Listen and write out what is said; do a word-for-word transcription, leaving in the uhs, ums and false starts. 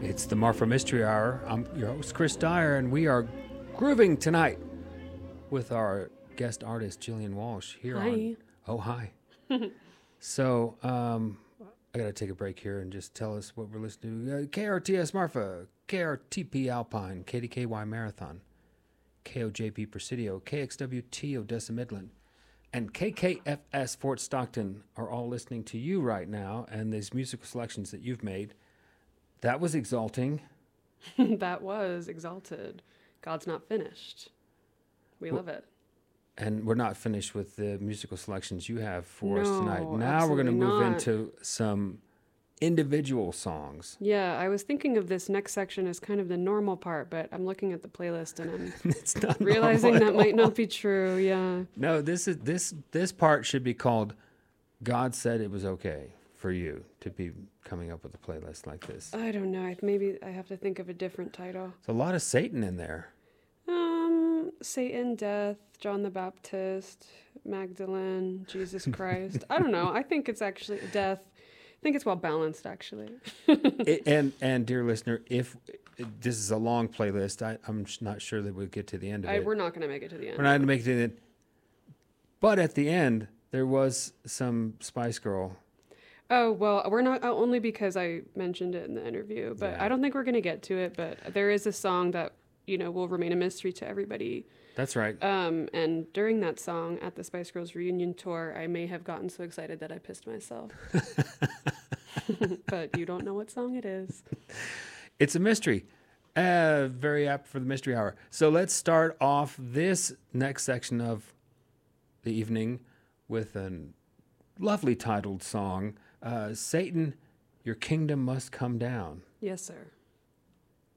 It's the Marfa Mystery Hour. I'm your host, Chris Dyer, and we are grooving tonight with our guest artist, Jillian Walsh, here hi. on... Oh, hi. So, um, I got to take a break here and just tell us what we're listening to. Uh, K R T S Marfa, K R T P Alpine, K D K Y Marathon, K O J P Presidio, K X W T Odessa Midland, and K K F S Fort Stockton are all listening to you right now, and these musical selections that you've made. That was exalting. That was exalted. God's not finished. We Well, love it. And we're not finished with the musical selections you have for us No, tonight. Now we're going to absolutely move not. into some individual songs. Yeah, I was thinking of this next section as kind of the normal part, but I'm looking at the playlist and I'm It's not realizing normal that at might all. not be true. Yeah. No, this is this this part should be called God Said It Was Okay for you to be coming up with a playlist like this. I don't know. I- Maybe I have to think of a different title. There's a lot of Satan in there. Um, Satan, death, John the Baptist, Magdalene, Jesus Christ. I don't know. I think it's actually death. I think it's well balanced, actually. It, and and dear listener, if this is a long playlist, I, I'm not sure that we'll get to the end of I, it. we're not going to make it to the end. We're not going to make it to the end. But at the end, there was some Spice Girl. Oh, well, we're not, oh, only because I mentioned it in the interview, but Yeah. I don't think we're going to get to it. But there is a song that, you know, will remain a mystery to everybody. That's right. Um, and during that song at the Spice Girls reunion tour, I may have gotten so excited that I pissed myself. But you don't know what song it is. It's a mystery. Uh, very apt for the mystery hour. So let's start off this next section of the evening with a lovely titled song, uh, Satan, Your Kingdom Must Come Down. Yes, sir.